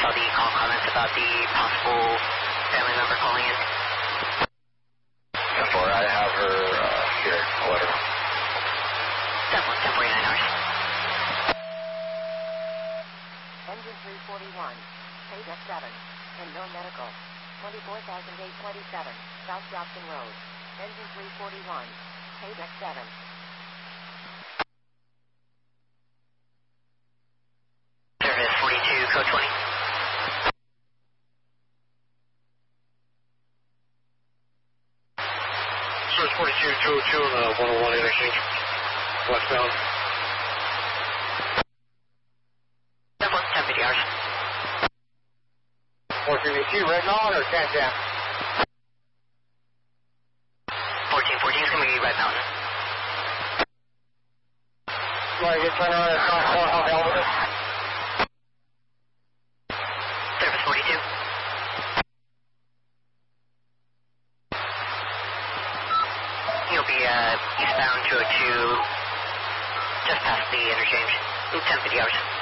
saw the call comments about the possible family member calling in. 10-4, I have her here. I'll let her know. 10-1, 10-49 hours. Engine 341, page F7, and no medical. 24,827, South Dobson Road. Engine 341, page F7. Service 42, code 20. Service 42, 202 on the 101 interchange, westbound. 10-1, 10-50 hours. 432, red mountain or 10-10? 1414 is going to be Red Mountain. You want to get turned around at South Hot Elvis? Service 42. You'll be eastbound 202, just past the interchange, 10-50 hours.